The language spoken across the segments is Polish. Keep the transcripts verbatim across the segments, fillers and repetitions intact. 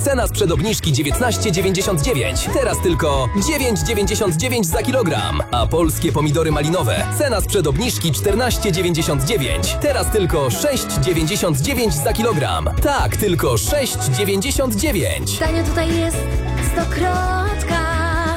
Cena sprzed obniżki dziewiętnaście dziewięćdziesiąt dziewięć. Teraz tylko dziewięć dziewięćdziesiąt dziewięć za kilogram. A polskie pomidory malinowe. Cena sprzed obniżki czternaście dziewięćdziesiąt dziewięć. Teraz tylko sześć dziewięćdziesiąt dziewięć za kilogram. Tak, tylko sześć dziewięćdziesiąt dziewięć. Tanio tutaj jest stokrotka.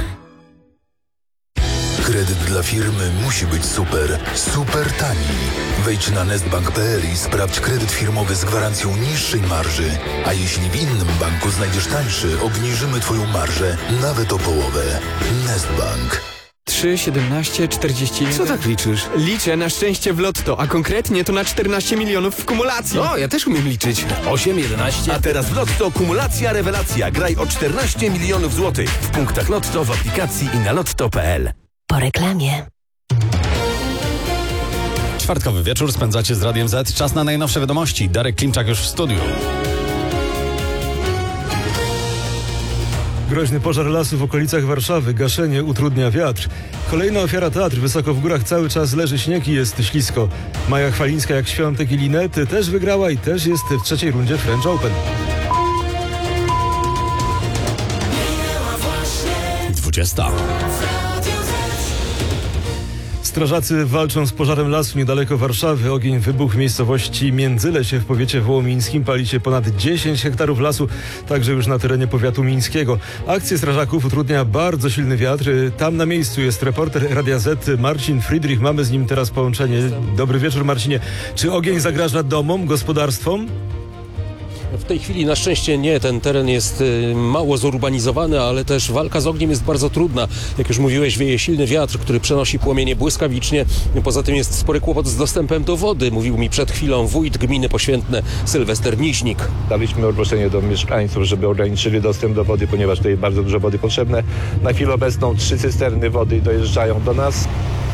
Kredyt dla firmy musi być super, super tani. Wejdź na nestbank kropka p l i sprawdź kredyt firmowy z gwarancją niższej marży. A jeśli w innym banku znajdziesz tańszy, obniżymy Twoją marżę nawet o połowę. Nestbank. trzy, siedemnaście, czterdzieści jeden. Co tak liczysz? Liczę na szczęście w lotto, a konkretnie to na czternaście milionów w kumulacji. O, ja też umiem liczyć. osiem, jedenaście. A teraz w Lotto kumulacja rewelacja. Graj o czternaście milionów złotych. W punktach Lotto, w aplikacji i na lotto kropka p l. Po reklamie. Czwartkowy wieczór spędzacie z Radiem Z. Czas na najnowsze wiadomości. Darek Klimczak już w studiu. Groźny pożar lasu w okolicach Warszawy. Gaszenie utrudnia wiatr. Kolejna ofiara teatr. Wysoko w górach cały czas leży śnieg i jest ślisko. Maja Chwalińska jak Świątek i Linety też wygrała i też jest w trzeciej rundzie French Open. dwudziesta. Strażacy walczą z pożarem lasu niedaleko Warszawy. Ogień wybuchł w miejscowości Międzylesie w powiecie wołomińskim. Pali się ponad dziesięć hektarów lasu, także już na terenie powiatu mińskiego. Akcję strażaków utrudnia bardzo silny wiatr. Tam na miejscu jest reporter Radia Z Marcin Friedrich. Mamy z nim teraz połączenie. Dobry wieczór, Marcinie. Czy ogień zagraża domom, gospodarstwom? W tej chwili na szczęście nie, ten teren jest y, mało zurbanizowany, ale też walka z ogniem jest bardzo trudna. Jak już mówiłeś, wieje silny wiatr, który przenosi płomienie błyskawicznie. Poza tym jest spory kłopot z dostępem do wody, mówił mi przed chwilą wójt gminy Poświętne Sylwester Niźnik. Daliśmy ogłoszenie do mieszkańców, żeby ograniczyli dostęp do wody, ponieważ tutaj jest bardzo dużo wody potrzebne. Na chwilę obecną trzy cysterny wody dojeżdżają do nas.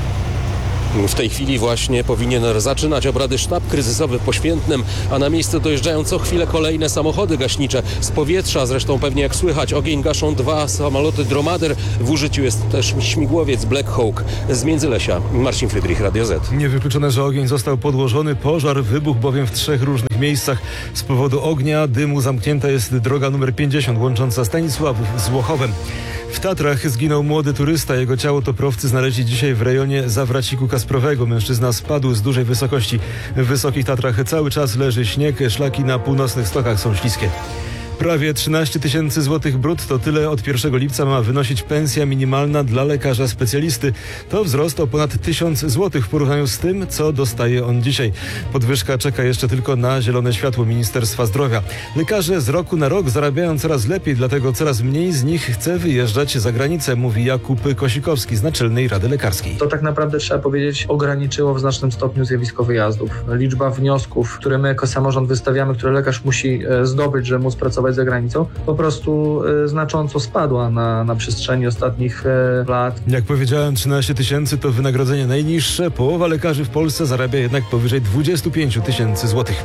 W tej chwili właśnie powinien zaczynać obrady sztab kryzysowy w Poświętnym, a na miejsce dojeżdżają co chwilę kolejne samochody gaśnicze. Z powietrza zresztą pewnie jak słychać ogień gaszą dwa samoloty Dromader. W użyciu jest też śmigłowiec Black Hawk. Z Międzylesia Marcin Friedrich, Radio Z. Niewykluczone, że ogień został podłożony. Pożar wybuchł bowiem w trzech różnych miejscach. Z powodu ognia, dymu zamknięta jest droga numer pięćdziesiąt łącząca Stanisławów z Włochowem. W Tatrach zginął młody turysta. Jego ciało toprowcy znaleźli dzisiaj w rejonie Zawraciku Kasprowego. Mężczyzna spadł z dużej wysokości. W Wysokich Tatrach cały czas leży śnieg. Szlaki na północnych stokach są śliskie. Prawie trzynaście tysięcy złotych brutto, tyle od pierwszego lipca ma wynosić pensja minimalna dla lekarza specjalisty. To wzrost o ponad tysiąc złotych w porównaniu z tym, co dostaje on dzisiaj. Podwyżka czeka jeszcze tylko na zielone światło Ministerstwa Zdrowia. Lekarze z roku na rok zarabiają coraz lepiej, dlatego coraz mniej z nich chce wyjeżdżać za granicę, mówi Jakub Kosikowski z Naczelnej Rady Lekarskiej. To tak naprawdę trzeba powiedzieć ograniczyło w znacznym stopniu zjawisko wyjazdów. Liczba wniosków, które my jako samorząd wystawiamy, które lekarz musi zdobyć, żeby móc pracować za granicą, po prostu y, znacząco spadła na, na przestrzeni ostatnich y, lat. Jak powiedziałem, trzynaście tysięcy to wynagrodzenie najniższe. Połowa lekarzy w Polsce zarabia jednak powyżej dwadzieścia pięć tysięcy złotych.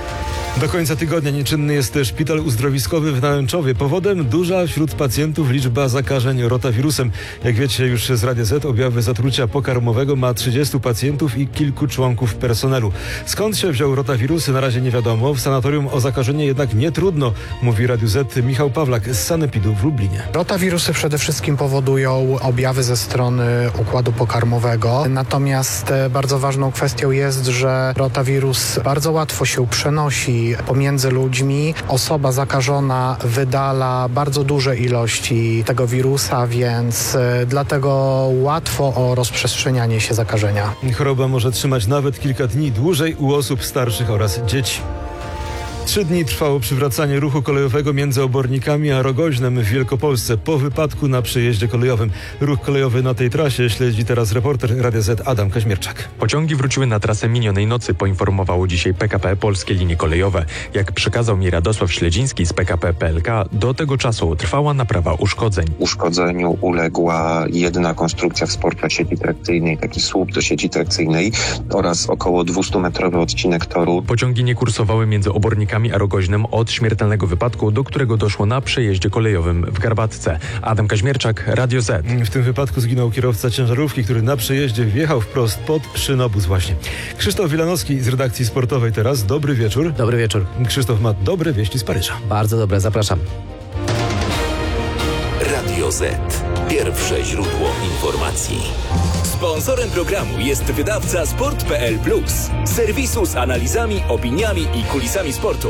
Do końca tygodnia nieczynny jest szpital uzdrowiskowy w Nałęczowie. Powodem duża wśród pacjentów liczba zakażeń rotawirusem. Jak wiecie już z Radia Z, objawy zatrucia pokarmowego ma trzydziestu pacjentów i kilku członków personelu. Skąd się wziął rotawirus, na razie nie wiadomo. W sanatorium o zakażenie jednak nie trudno, mówi Radiu Z Michał Pawlak z Sanepidu w Lublinie. Rotawirusy przede wszystkim powodują objawy ze strony układu pokarmowego. Natomiast bardzo ważną kwestią jest, że rotawirus bardzo łatwo się przenosi pomiędzy ludźmi. Osoba zakażona wydala bardzo duże ilości tego wirusa, więc dlatego łatwo o rozprzestrzenianie się zakażenia. Choroba może trzymać nawet kilka dni dłużej u osób starszych oraz dzieci. Trzy dni trwało przywracanie ruchu kolejowego między Obornikami a Rogoźnem w Wielkopolsce po wypadku na przejeździe kolejowym. Ruch kolejowy na tej trasie śledzi teraz reporter Radia Z Adam Kaźmierczak. Pociągi wróciły na trasę minionej nocy, poinformowało dzisiaj P K P Polskie Linie Kolejowe. Jak przekazał mi Radosław Śledziński z P K P P L K, do tego czasu trwała naprawa uszkodzeń. Uszkodzeniu uległa jedna konstrukcja wsporta sieci trakcyjnej, taki słup do sieci trakcyjnej oraz około dwustumetrowy odcinek toru. Pociągi nie kursowały między Obornikami a Rogoźnem od śmiertelnego wypadku, do którego doszło na przejeździe kolejowym w Garbatce. Adam Kaźmierczak, Radio Z. W tym wypadku zginął kierowca ciężarówki, który na przejeździe wjechał wprost pod szynobus właśnie. Krzysztof Wilanowski z redakcji sportowej teraz. Dobry wieczór. Dobry wieczór. Krzysztof ma dobre wieści z Paryża. Bardzo dobre, zapraszam. Radio Z. Pierwsze źródło informacji. Sponsorem programu jest wydawca sport kropka p l plus, serwisu z analizami, opiniami i kulisami sportu.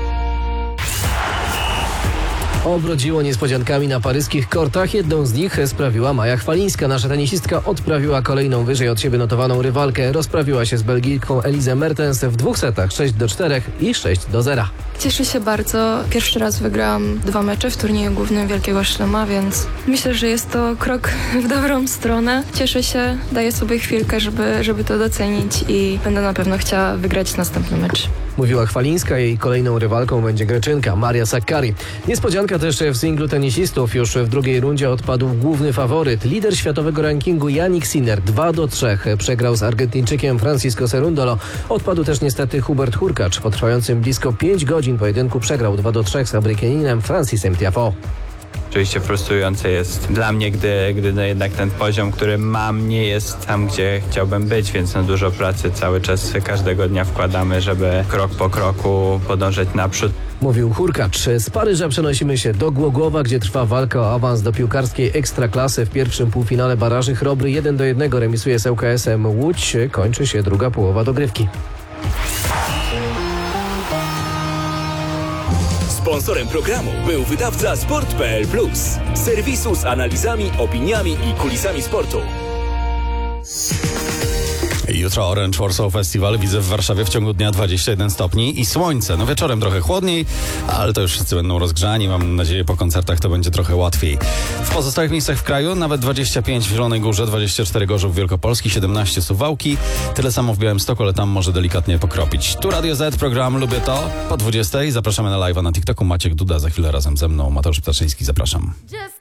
Obrodziło niespodziankami na paryskich kortach. Jedną z nich sprawiła Maja Chwalińska. Nasza tenisistka odprawiła kolejną wyżej od siebie notowaną rywalkę. Rozprawiła się z Belgijką Elizę Mertens w dwóch setach sześć do czterech i sześć do zera. Cieszę się bardzo. Pierwszy raz wygrałam dwa mecze w turnieju głównym Wielkiego Szlema, więc myślę, że jest to krok w dobrą stronę. Cieszę się, daję sobie chwilkę, żeby, żeby to docenić i będę na pewno chciała wygrać następny mecz. Mówiła Chwalińska, jej kolejną rywalką będzie Greczynka Maria Sakkari. Niespodzianka też w singlu tenisistów. Już w drugiej rundzie odpadł główny faworyt. Lider światowego rankingu Jannik Sinner dwa do trzech przegrał z Argentyńczykiem Francisco Cerundolo. Odpadł też niestety Hubert Hurkacz. Po trwającym blisko pięć godzin pojedynku przegrał dwa do trzech z Amerykaninem Francisem Tiafoe. Oczywiście frustrujące jest dla mnie, gdy, gdy no jednak ten poziom, który mam, nie jest tam, gdzie chciałbym być, więc no dużo pracy cały czas każdego dnia wkładamy, żeby krok po kroku podążać naprzód. Mówił Hurkacz. Z Paryża przenosimy się do Głogowa, gdzie trwa walka o awans do piłkarskiej ekstraklasy. W pierwszym półfinale baraży Chrobry jeden do jednego remisuje z L K S-em Łódź. Kończy się druga połowa dogrywki. Sponsorem programu był wydawca sport kropka p l plus, serwisu z analizami, opiniami i kulisami sportu. Jutro Orange Warsaw Festival widzę w Warszawie w ciągu dnia dwadzieścia jeden stopni i słońce. No wieczorem trochę chłodniej, ale to już wszyscy będą rozgrzani. Mam nadzieję, po koncertach to będzie trochę łatwiej. W pozostałych miejscach w kraju nawet dwadzieścia pięć w Zielonej Górze, dwadzieścia cztery Gorzów Wielkopolski, siedemnaście Suwałki. Tyle samo w Białymstoku, ale tam może delikatnie pokropić. Tu Radio Z, program Lubię To. Po dwudziestej zapraszamy na live'a na TikToku. Maciek Duda, za chwilę razem ze mną. Mateusz Ptaszyński, zapraszam.